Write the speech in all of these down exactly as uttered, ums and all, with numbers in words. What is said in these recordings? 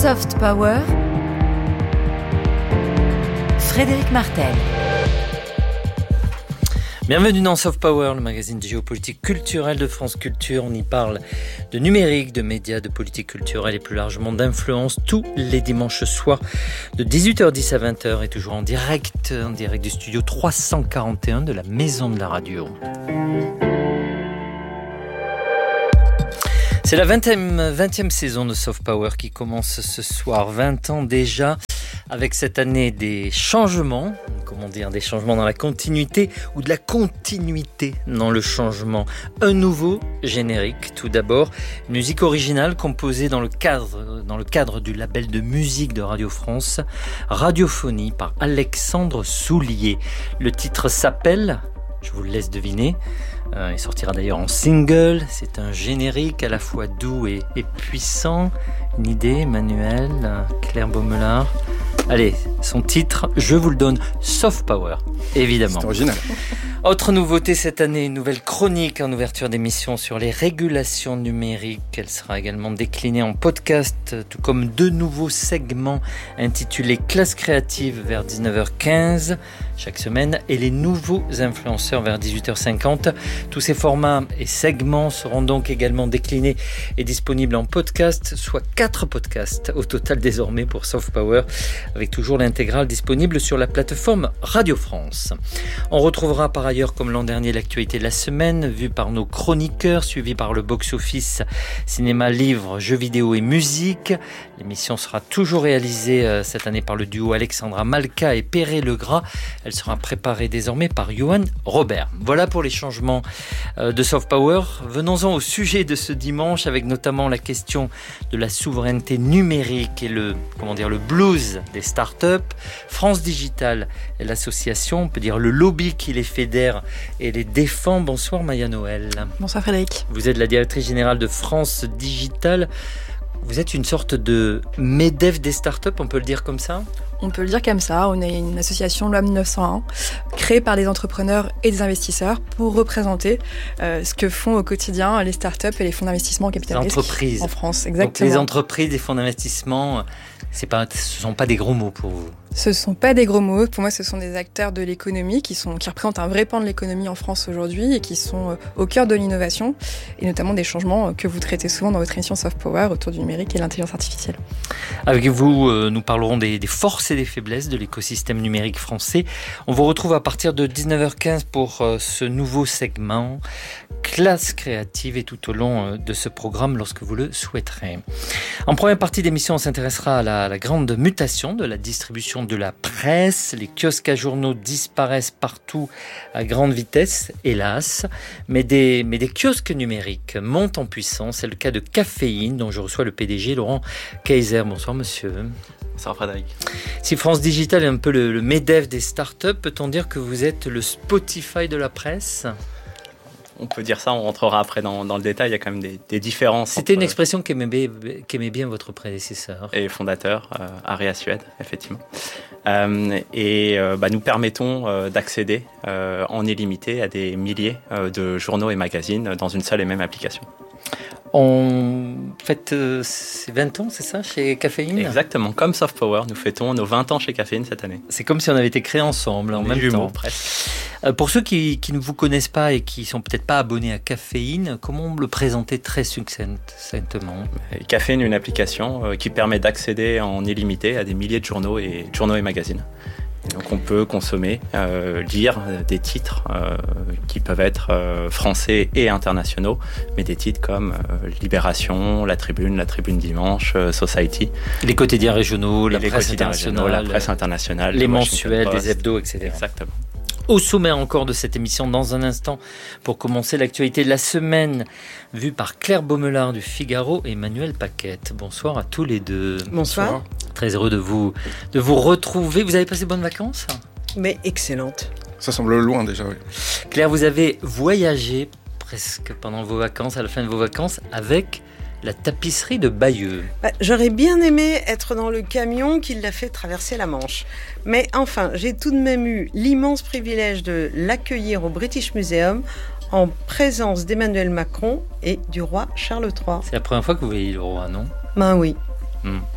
Soft Power, Frédéric Martel. Bienvenue dans Soft Power, le magazine de géopolitique culturelle de France Culture. On y parle de numérique, de médias, de politique culturelle et plus largement d'influence tous les dimanches soirs de dix-huit heures dix à vingt heures et toujours en direct, en direct du studio trois cent quarante et un de la Maison de la Radio. C'est la vingtième, vingtième saison de Soft Power qui commence ce soir, vingt ans déjà, avec cette année des changements, comment dire, des changements dans la continuité ou de la continuité dans le changement. Un nouveau générique, tout d'abord, une musique originale composée dans le cadre, dans le cadre du label de musique de Radio France, Radiophonie par Alexandre Soulier. Le titre s'appelle, je vous le laisse deviner, Euh, il sortira d'ailleurs en single. C'est un générique à la fois doux et, et puissant. Une idée, Emmanuel, Claire Baumelard. Allez, son titre, je vous le donne, Soft Power, évidemment. C'est original. Autre nouveauté cette année, une nouvelle chronique en ouverture d'émission sur les régulations numériques. Elle sera également déclinée en podcast, tout comme deux nouveaux segments intitulés Classe créative vers dix-neuf heures quinze chaque semaine et les nouveaux influenceurs vers dix-huit heures cinquante. Tous ces formats et segments seront donc également déclinés et disponibles en podcast, soit quatre podcasts au total désormais pour Soft Power, avec toujours l'intégrale disponible sur la plateforme Radio France. On retrouvera par ailleurs, comme l'an dernier, l'actualité de la semaine, vue par nos chroniqueurs, suivie par le box-office cinéma, livres, jeux vidéo et musique. L'émission sera toujours réalisée euh, cette année par le duo Alexandra Malka et Perret Legras. Elle sera préparée désormais par Johan Robert. Voilà pour les changements euh, de Soft Power. Venons-en au sujet de ce dimanche, avec notamment la question de la souveraineté numérique et le, comment dire, le blues des startups. France Digital est l'association, on peut dire le lobby qui les fédère et les défend. Bonsoir Maya Noël. Bonsoir Frédéric. Vous êtes la directrice générale de France Digital. Vous êtes une sorte de MEDEF des startups, on peut le dire comme ça ? On peut le dire comme ça, on est une association loi neuf cent un, créée par des entrepreneurs et des investisseurs pour représenter euh, ce que font au quotidien les startups et les fonds d'investissement en capital risque entreprises. En France. Exactement. Donc les entreprises, les fonds d'investissement, c'est pas, ce ne sont pas des gros mots pour vous. Ce ne sont pas des gros mots. Pour moi, ce sont des acteurs de l'économie qui, sont, qui représentent un vrai pan de l'économie en France aujourd'hui et qui sont au cœur de l'innovation et notamment des changements que vous traitez souvent dans votre émission Soft Power autour du numérique et l'intelligence artificielle. Avec vous, euh, nous parlerons des, des forces et des faiblesses de l'écosystème numérique français. On vous retrouve à partir de dix-neuf heures quinze pour euh, ce nouveau segment Classe créative et tout au long euh, de ce programme lorsque vous le souhaiterez. En première partie d'émission, on s'intéressera à la, à la grande mutation de la distribution de la presse. Les kiosques à journaux disparaissent partout à grande vitesse, hélas. Mais des, mais des kiosques numériques montent en puissance. C'est le cas de Caféine, dont je reçois le P D G Laurent Kayser. Bonsoir monsieur. Bonsoir Frédéric. Si France Digital est un peu le, le MEDEF des startups, peut-on dire que vous êtes le Spotify de la presse ? On peut dire ça, on rentrera après dans, dans le détail, il y a quand même des, des différences. C'était entre, une expression qu'aimait bien, qu'aimait bien votre prédécesseur. Et fondateur, euh, Aria Suède, effectivement. Euh, et euh, bah, nous permettons euh, d'accéder euh, en illimité à des milliers euh, de journaux et magazines dans une seule et même application. On fête euh, c'est vingt ans, c'est ça, chez Caféine ? Exactement, comme Soft Power, nous fêtons nos vingt ans chez Caféine cette année. C'est comme si on avait été créés ensemble en Les même jumeaux, temps. presque. Euh, pour ceux qui, qui ne vous connaissent pas et qui sont peut-être pas abonnés à Caféine, comment le présenter très succinctement ? Caféine, une application euh, qui permet d'accéder en illimité à des milliers de journaux et, journaux et magazines. Donc on peut consommer, euh, lire des titres euh, qui peuvent être euh, français et internationaux, mais des titres comme euh, Libération, La Tribune, La Tribune Dimanche, euh, Society. Les quotidiens régionaux, la les presse quotidiens internationale, régionaux, la presse internationale, les Washington mensuels, Post, les hebdos, et cetera. Exactement. Au sommaire encore de cette émission, dans un instant, pour commencer l'actualité de la semaine, vue par Claire Baumelard du Figaro et Emmanuel Paquette. Bonsoir à tous les deux. Bonsoir. Très heureux de vous, de vous retrouver. Vous avez passé de bonnes vacances ? Mais excellente. Ça semble loin déjà, oui. Claire, vous avez voyagé presque pendant vos vacances, à la fin de vos vacances, avec la tapisserie de Bayeux. Bah, j'aurais bien aimé être dans le camion qui l'a fait traverser la Manche. Mais enfin, j'ai tout de même eu l'immense privilège de l'accueillir au British Museum en présence d'Emmanuel Macron et du roi Charles trois. C'est la première fois que vous voyez le roi, non ? Ben oui. Mmh.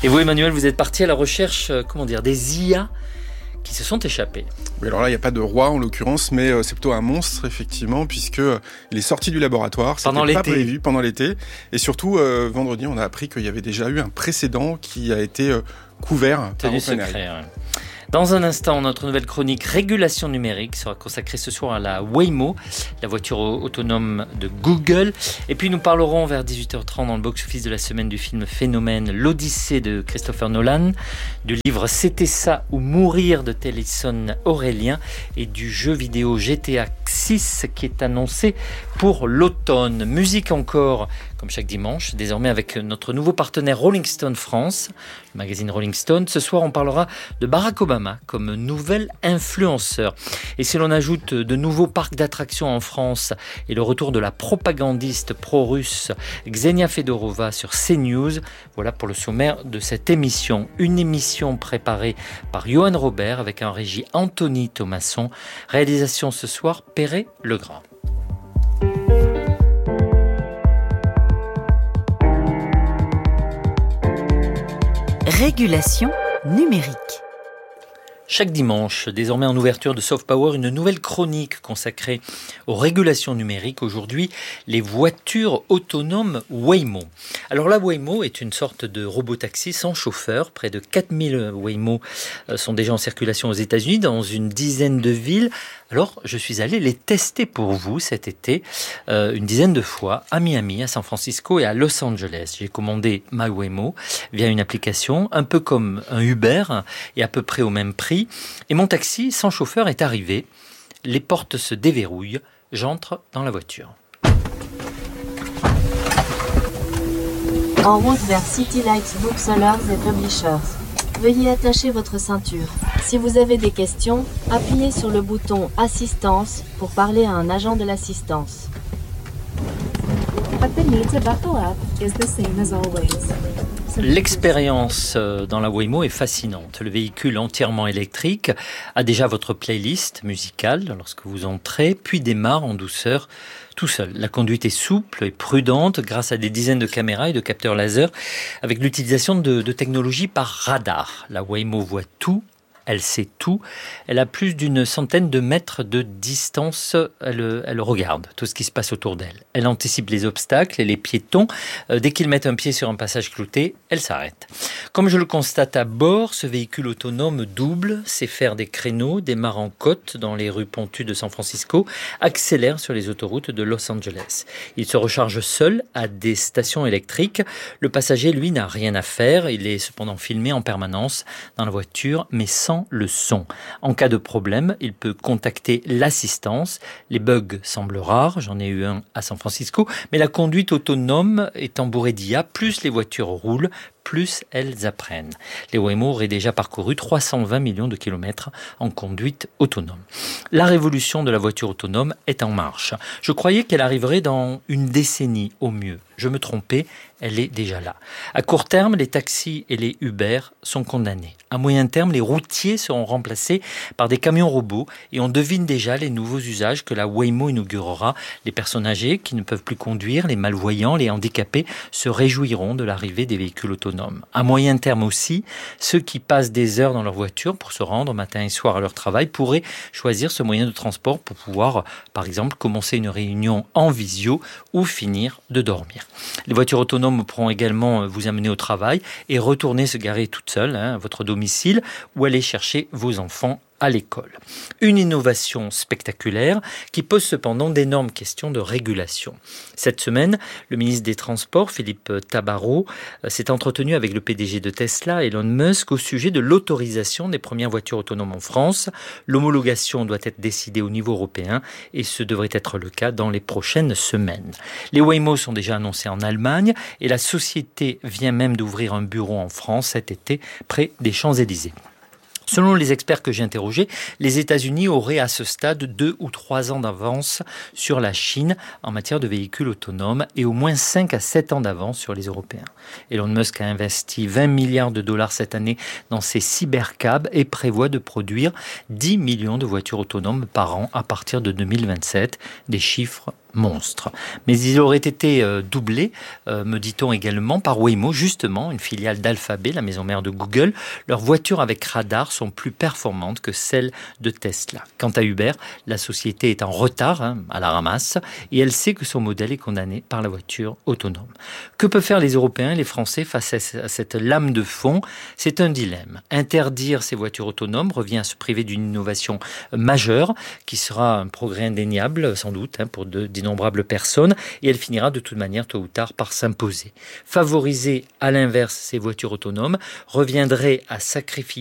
Et vous, Emmanuel, vous êtes parti à la recherche, euh, comment dire, des I A qui se sont échappés. Oui, alors là, il n'y a pas de roi en l'occurrence, mais euh, c'est plutôt un monstre, effectivement, puisque euh, il est sorti du laboratoire. Pendant C'était l'été. pas prévu pendant l'été. Et surtout, euh, vendredi, on a appris qu'il y avait déjà eu un précédent qui a été euh, couvert par Tenu OpenAI. secret, ouais. Dans un instant, notre nouvelle chronique Régulation numérique sera consacrée ce soir à la Waymo, la voiture autonome de Google. Et puis nous parlerons vers dix-huit heures trente dans le box-office de la semaine du film Phénomène, l'Odyssée de Christopher Nolan, du livre C'était ça ou mourir de Téléson Aurélien et du jeu vidéo G T A six qui est annoncé pour l'automne. Musique encore, comme chaque dimanche, désormais avec notre nouveau partenaire Rolling Stone France, le magazine Rolling Stone. Ce soir, on parlera de Barack Obama comme nouvel influenceur. Et si l'on ajoute de nouveaux parcs d'attractions en France et le retour de la propagandiste pro-russe Ksenia Fedorova sur CNews, voilà pour le sommaire de cette émission. Une émission préparée par Johan Robert avec un régie Anthony Thomasson. Réalisation ce soir, Perret Legras. Régulation numérique. Chaque dimanche, désormais en ouverture de Soft Power, une nouvelle chronique consacrée aux régulations numériques. Aujourd'hui, les voitures autonomes Waymo. Alors la Waymo est une sorte de robot-taxi sans chauffeur. Près de quatre mille Waymo sont déjà en circulation aux États-Unis, dans une dizaine de villes. Alors, je suis allé les tester pour vous cet été, euh, une dizaine de fois, à Miami, à San Francisco et à Los Angeles. J'ai commandé ma Waymo via une application, un peu comme un Uber, et à peu près au même prix. Et mon taxi, sans chauffeur, est arrivé. Les portes se déverrouillent. J'entre dans la voiture. En route vers City Lights Booksellers et Publishers. Veuillez attacher votre ceinture. Si vous avez des questions, appuyez sur le bouton « Assistance » pour parler à un agent de l'assistance. But the need to buckle up is the same as always. L'expérience dans la Waymo est fascinante. Le véhicule entièrement électrique a déjà votre playlist musicale lorsque vous entrez, puis démarre en douceur tout seul. La conduite est souple et prudente grâce à des dizaines de caméras et de capteurs laser avec l'utilisation de, de technologies par radar. La Waymo voit tout. Elle sait tout. Elle a plus d'une centaine de mètres de distance. Elle, elle regarde tout ce qui se passe autour d'elle. Elle anticipe les obstacles et les piétons. Euh, dès qu'ils mettent un pied sur un passage clouté, elle s'arrête. Comme je le constate à bord, ce véhicule autonome double, sait faire des créneaux, démarre en côte dans les rues pentues de San Francisco, accélère sur les autoroutes de Los Angeles. Il se recharge seul à des stations électriques. Le passager, lui, n'a rien à faire. Il est cependant filmé en permanence dans la voiture, mais sans le son. En cas de problème, il peut contacter l'assistance. Les bugs semblent rares, j'en ai eu un à San Francisco, mais la conduite autonome étant bourrée d'I A, plus les voitures roulent, plus elles apprennent. Les Waymo auraient déjà parcouru trois cent vingt millions de kilomètres en conduite autonome. La révolution de la voiture autonome est en marche. Je croyais qu'elle arriverait dans une décennie au mieux. Je me trompais, elle est déjà là. À court terme, les taxis et les Uber sont condamnés. À moyen terme, les routiers seront remplacés par des camions robots et on devine déjà les nouveaux usages que la Waymo inaugurera. Les personnes âgées qui ne peuvent plus conduire, les malvoyants, les handicapés se réjouiront de l'arrivée des véhicules autonomes. À moyen terme aussi, ceux qui passent des heures dans leur voiture pour se rendre matin et soir à leur travail pourraient choisir ce moyen de transport pour pouvoir, par exemple, commencer une réunion en visio ou finir de dormir. Les voitures autonomes pourront également vous amener au travail et retourner se garer toute seule hein, à votre domicile ou aller chercher vos enfants à l'école. Une innovation spectaculaire qui pose cependant d'énormes questions de régulation. Cette semaine, le ministre des Transports, Philippe Tabarot, s'est entretenu avec le P D G de Tesla, Elon Musk, au sujet de l'autorisation des premières voitures autonomes en France. L'homologation doit être décidée au niveau européen et ce devrait être le cas dans les prochaines semaines. Les Waymo sont déjà annoncés en Allemagne et la société vient même d'ouvrir un bureau en France cet été près des Champs-Élysées. Selon les experts que j'ai interrogés, les États-Unis auraient à ce stade deux ou trois ans d'avance sur la Chine en matière de véhicules autonomes et au moins cinq à sept ans d'avance sur les Européens. Elon Musk a investi vingt milliards de dollars cette année dans ses cybercabs et prévoit de produire dix millions de voitures autonomes par an à partir de deux mille vingt-sept, des chiffres monstre. Mais il aurait été euh, doublé, euh, me dit-on également, par Waymo, justement, une filiale d'Alphabet, la maison mère de Google. Leurs voitures avec radar sont plus performantes que celles de Tesla. Quant à Uber, la société est en retard, hein, à la ramasse, et elle sait que son modèle est condamné par la voiture autonome. Que peuvent faire les Européens et les Français face à cette lame de fond ? C'est un dilemme. Interdire ces voitures autonomes revient à se priver d'une innovation majeure, qui sera un progrès indéniable, sans doute, hein, pour de, d'innombrables personnes, et elle finira de toute manière, tôt ou tard, par s'imposer. Favoriser, à l'inverse, ces voitures autonomes reviendrait à sacrifier